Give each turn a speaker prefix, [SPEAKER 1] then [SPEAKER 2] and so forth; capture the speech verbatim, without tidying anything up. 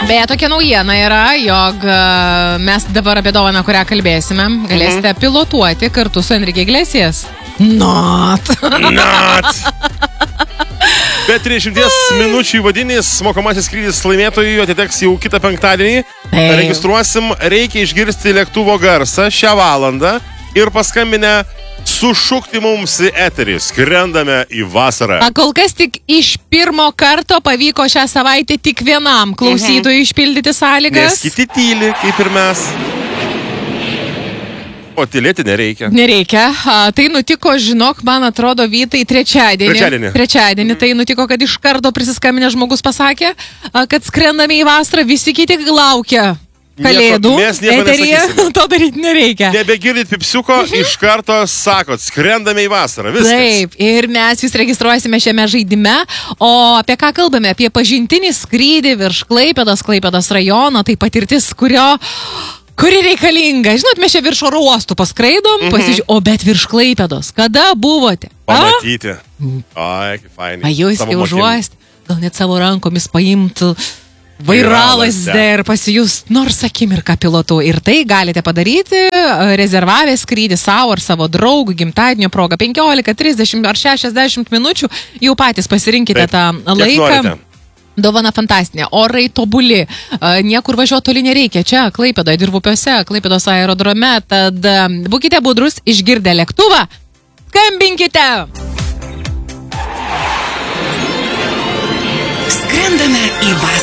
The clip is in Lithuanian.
[SPEAKER 1] Beje, tokia naujiena yra, jog mes dabar apie dovaną, kurią kalbėsime, galėsite mhm. pilotuoti kartu su Enrique Iglesias. Not.
[SPEAKER 2] Not. Bet trisdešimties minučių įvadinis mokomasis skrydis laimėtojui atiteks jau kitą penktadienį.
[SPEAKER 1] Hey.
[SPEAKER 2] Registruosim, reikia išgirsti lėktuvo garsą šią valandą ir paskambinę sušukti mums į eterį. Skrendame į vasarą.
[SPEAKER 1] A, kol kas tik iš pirmo karto pavyko šią savaitę tik vienam klausytojui mhm. išpildyti sąlygas.
[SPEAKER 2] Nes kiti tyli, kaip ir mes. O tylėti nereikia.
[SPEAKER 1] Nereikia. A, tai nutiko, žinok, man atrodo, Vytai, trečiadienį.
[SPEAKER 2] Trečiadienį.
[SPEAKER 1] Trečiadienį. Mm. Tai nutiko, kad iš karto prisiskambinę žmogus pasakė, a, kad skrendame į vasarą, visi kiti laukia kalėdų.
[SPEAKER 2] Nieko, mes nieko
[SPEAKER 1] eteryje. To daryti nereikia.
[SPEAKER 2] Nebegirdit pipsiuko, iš karto sakot, skrendame į vasarą. Viskas.
[SPEAKER 1] Taip, ir mes jūs registruosime šiame žaidime. O apie ką kalbame? Apie pažintinį skrydį virš Klaipėdos, Klaipėdos rajono. Tai patirtis, kurio... Kuri reikalinga. Žinot, mes čia virš oro uostų paskraidom, mm -hmm. pasižiūrėjom, o bet virš Klaipėdos. Kada buvote?
[SPEAKER 2] Pamatyti. Ai, kaip fainai.
[SPEAKER 1] Pajusti, užuosti. Gal net savo rankomis paimtų vairalasdę ir pasijust nors akimirką pilotu. Ir tai galite padaryti, rezervavę skrydį savo ar savo draugų gimtadienio proga. penkiolika, trisdešimt ar šešiasdešimt minučių. Jau patys pasirinkite
[SPEAKER 2] Taip,
[SPEAKER 1] tą laiką. Dovana fantastinė, orai tobuli, niekur važiuoti toli nereikia, čia Klaipėdoje, Dirvupiuose, Klaipėdos aerodrome, tad būkite budrus, išgirdę lėktuvą, skambinkite!
[SPEAKER 3] Skrendame į vasarą.